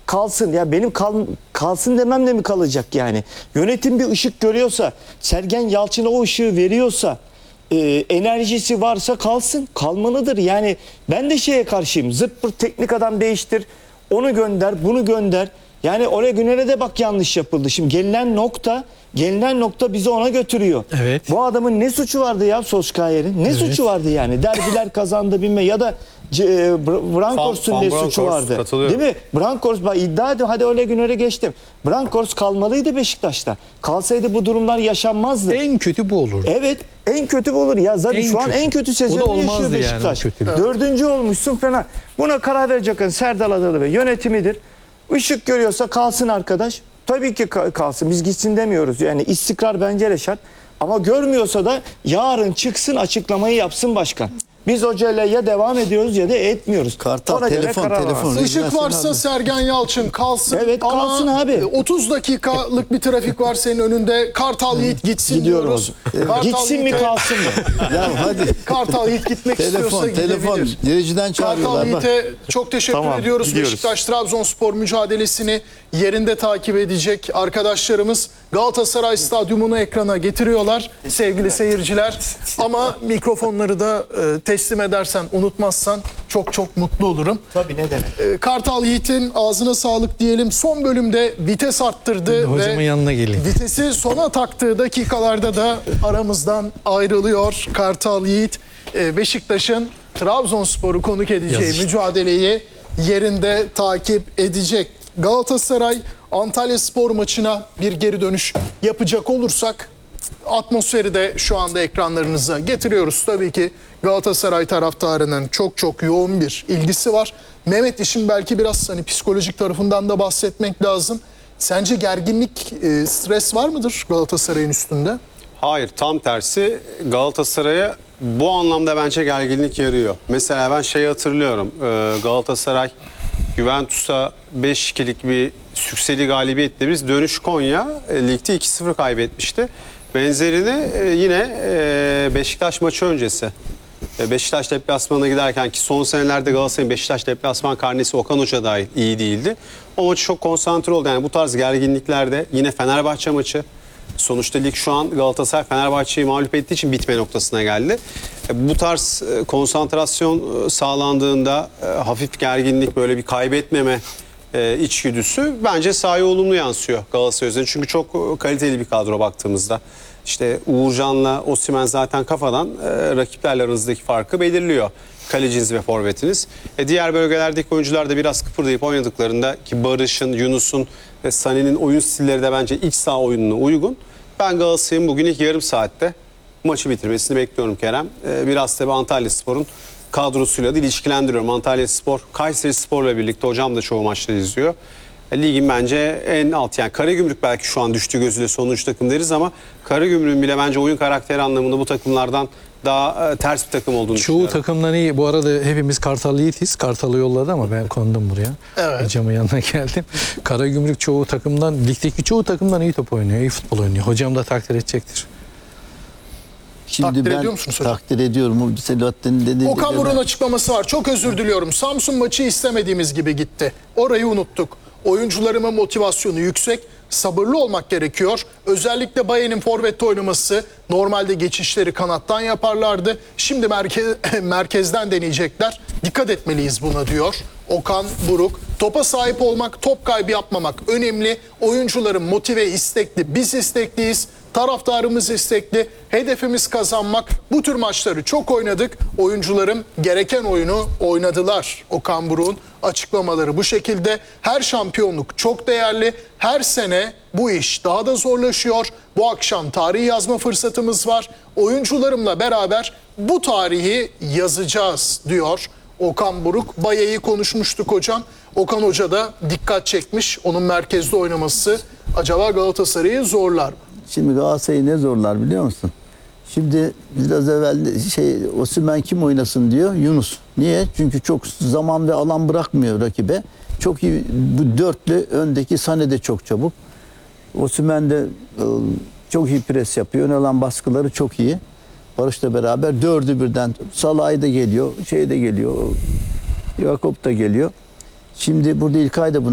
kalsın. Ya benim kalsın dememle mi kalacak yani? Yönetim bir ışık görüyorsa, Sergen Yalçın'a o ışığı veriyorsa, enerjisi varsa kalsın. Kalmalıdır. Yani ben de şeye karşıyım. Zırt pırt teknik adam değiştir. Onu gönder, bunu gönder. Yani Ole Günner'e de bak yanlış yapıldı. Şimdi gelinen nokta bizi ona götürüyor. Evet. Bu adamın ne suçu vardı ya Solskjaer'in? Ne suçu vardı yani? Derbiler kazandı bilme ya da Brankors'un ne suçu vardı? Değil mi? Brankors iddia ediyor. Hadi Ole Günner'e geçtim. Brankors kalmalıydı Beşiktaş'ta. Kalsaydı bu durumlar yaşanmazdı. En kötü bu olur. Evet, en kötü bu olur. Ya zaten şu an en kötü sezonu yaşıyor Beşiktaş. Yani, dördüncü olmuşsun falan. Buna karar verecek Serdal Adalı ve yönetimidir. Işık görüyorsa kalsın arkadaş. Tabii ki kalsın. Biz gitsin demiyoruz. Yani istikrar bence de şart. Ama görmüyorsa da yarın çıksın açıklamayı yapsın başkan. Biz hocayla ya devam ediyoruz ya da etmiyoruz. Kartal, telefon. Işık varsa Sergen Yalçın kalsın. Evet, kalsın abi. 30 dakikalık bir trafik var senin önünde. Kartal Yiğit gitsin diyoruz. Gitsin mi kalsın mı? Ya hadi. Kartal Yiğit gitmek istiyorsa gidebilir. Diriciden çağırıyorlar. Kartal Yiğit'e çok teşekkür ediyoruz. Gidiyoruz. Beşiktaş-Trabzonspor mücadelesini yerinde takip edecek arkadaşlarımız Galatasaray Stadyumunu ekrana getiriyorlar sevgili seyirciler. Ama mikrofonları da teslim edersen, unutmazsan çok mutlu olurum. Tabii, ne demek. Kartal Yiğit'in ağzına sağlık diyelim. Son bölümde vites arttırdı hocamın ve yanına geleyim. vitesi sona taktığı dakikalarda da aramızdan ayrılıyor Kartal Yiğit. Beşiktaş'ın Trabzonspor'u konuk edeceği mücadeleyi yerinde takip edecek. Galatasaray Antalyaspor maçına bir geri dönüş yapacak olursak atmosferi de şu anda ekranlarınıza getiriyoruz. Tabii ki Galatasaray taraftarının çok yoğun bir ilgisi var. Mehmet, işin belki biraz psikolojik tarafından da bahsetmek lazım. Sence gerginlik, stres var mıdır Galatasaray'ın üstünde? Hayır, tam tersi. Galatasaray'a bu anlamda bence gerginlik yarıyor. Mesela ben şeyi hatırlıyorum. Galatasaray Juventus'a 5-2'lik bir sükseli galibiyetle biz dönüş Konya ligde 2-0 kaybetmişti. Benzerini yine Beşiktaş maçı öncesi. Beşiktaş deplasmanına giderken ki son senelerde Galatasaray'ın Beşiktaş deplasman karnesi Okan Hoca dahil iyi değildi. O maç çok konsantre oldu. Yani bu tarz gerginliklerde yine Fenerbahçe maçı. Sonuçta lig şu an Galatasaray Fenerbahçe'yi mağlup ettiği için bitme noktasına geldi. Bu tarz konsantrasyon sağlandığında hafif gerginlik, böyle bir kaybetmeme içgüdüsü bence sahaya olumlu yansıyor Galatasaray üzerinde. Çünkü çok kaliteli bir kadro baktığımızda. İşte Uğurcan'la Osimhen zaten kafadan rakiplerle aranızdaki farkı belirliyor. Kaleciniz ve forvetiniz. Diğer bölgelerdeki oyuncular da biraz kıpırdayıp oynadıklarında ki Barış'ın, Yunus'un ve Sané'nin oyun stilleri de bence iç saha oyununa uygun. Ben Galatasaray'ın bugün ilk yarım saatte maçı bitirmesini bekliyorum Kerem. Biraz tabii Antalyaspor'un kadrosuyla da ilişkilendiriyorum. Antalyaspor, Kayserispor'la birlikte hocam da çoğu maçları izliyor. Ligin bence en alt, yani Karagümrük belki şu an düştüğü gözüyle sonuncu takım deriz ama Karagümrük'ün bile bence oyun karakteri anlamında bu takımlardan daha ters bir takım olduğunu düşünüyorum. Çoğu takımdan iyi. Bu arada hepimiz Kartal Yiğitiz. Kartal'ı yolladı ama ben kondum buraya. Evet. Hocamın yanına geldim. Karagümrük çoğu takımdan, ligdeki çoğu takımdan iyi top oynuyor, iyi futbol oynuyor. Hocam da takdir edecektir. Şimdi Takdir ben ediyor musunuz hocam? takdir ediyorum. Selahattin'in dediği. Okan Buruk'un açıklaması var. Çok özür diliyorum. Samsun maçı istemediğimiz gibi gitti. Orayı unuttuk. Oyuncularımın motivasyonu yüksek. Sabırlı olmak gerekiyor. Özellikle Bayen'in forvette oynaması, normalde geçişleri kanattan yaparlardı. Şimdi merkezden deneyecekler. Dikkat etmeliyiz buna diyor Okan Buruk. Topa sahip olmak, top kaybı yapmamak önemli. Oyuncuların motive, istekli. Biz istekliyiz. Taraftarımız istekli. Hedefimiz kazanmak. Bu tür maçları çok oynadık. Oyuncularım gereken oyunu oynadılar. Okan Buruk'un açıklamaları bu şekilde. Her şampiyonluk çok değerli. Her sene bu iş daha da zorlaşıyor. Bu akşam tarihi yazma fırsatımız var. Oyuncularımla beraber bu tarihi yazacağız diyor Okan Buruk. Baye'yi konuşmuştuk hocam. Okan Hoca da dikkat çekmiş. Onun merkezde oynaması acaba Galatasaray'ı zorlar mı? Şimdi Galatasaray'ı ne zorlar biliyor musun? Şimdi biraz evvel Osimhen kim oynasın diyor? Yunus. Niye? Çünkü çok zaman ve alan bırakmıyor rakibe. Çok iyi bu dörtlü, öndeki Sané de çok çabuk. Osimhen de çok iyi pres yapıyor. Ön alan baskıları çok iyi. Barış'la beraber dördü birden. Salah'ı da geliyor, şey de geliyor. Yakup da geliyor. Şimdi burada İlkay da bunu